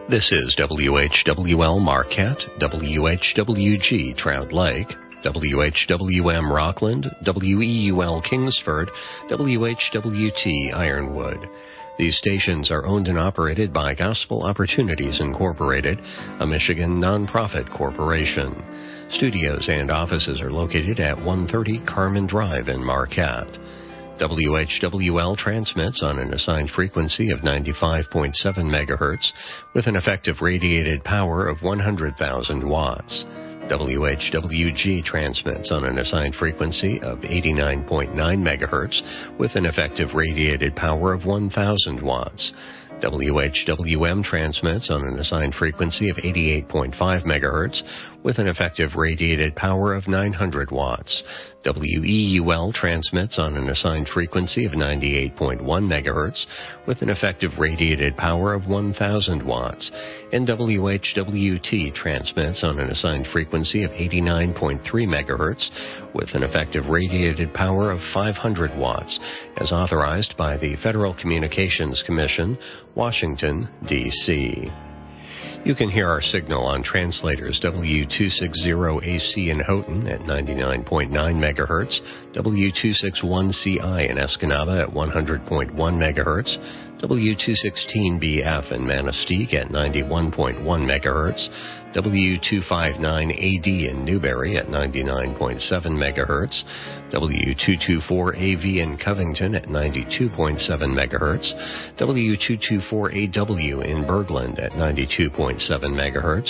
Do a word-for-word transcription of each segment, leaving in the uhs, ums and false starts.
This is W H W L Marquette, W H W G Trout Lake, W H W M Rockland, W E U L Kingsford, W H W T Ironwood. These stations are owned and operated by Gospel Opportunities Incorporated, a Michigan nonprofit corporation. Studios and offices are located at one thirty Carmen Drive in Marquette. W H W L transmits on an assigned frequency of ninety-five point seven megahertz with an effective radiated power of one hundred thousand watts. W H W G transmits on an assigned frequency of eighty-nine point nine megahertz with an effective radiated power of one thousand watts. W H W M transmits on an assigned frequency of eighty-eight point five megahertz with an effective radiated power of nine hundred watts. W E U L transmits on an assigned frequency of ninety-eight point one megahertz with an effective radiated power of one thousand watts. And W H W T transmits on an assigned frequency of eighty-nine point three megahertz with an effective radiated power of five hundred watts, as authorized by the Federal Communications Commission, Washington, D C You can hear our signal on translators W two sixty A C in Houghton at ninety-nine point nine megahertz, W two sixty-one C I in Escanaba at one hundred point one megahertz, W two sixteen B F in Manistee at ninety-one point one megahertz, W two fifty-nine A D in Newberry at ninety-nine point seven megahertz, W two twenty-four A V in Covington at ninety-two point seven megahertz, W two twenty-four A W in Bergland at ninety-two point seven megahertz,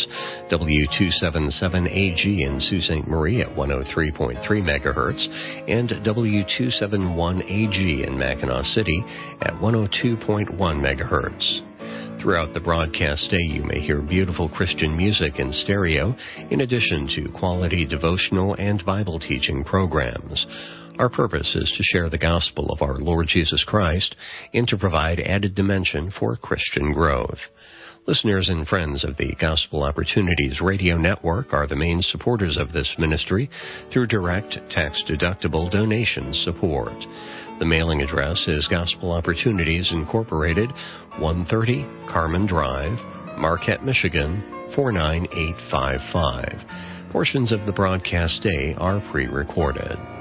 W two seventy-seven A G in Sault Ste. Marie at one oh three point three megahertz, and W two seventy-one A G in Mackinac City at one oh two point one megahertz. Throughout the broadcast day, you may hear beautiful Christian music in stereo, in addition to quality devotional and Bible teaching programs. Our purpose is to share the gospel of our Lord Jesus Christ and to provide added dimension for Christian growth. Listeners and friends of the Gospel Opportunities Radio Network are the main supporters of this ministry through direct, tax-deductible donation support. The mailing address is Gospel Opportunities Incorporated, one thirty Carmen Drive, Marquette, Michigan, four nine eight five five. Portions of the broadcast day are pre-recorded.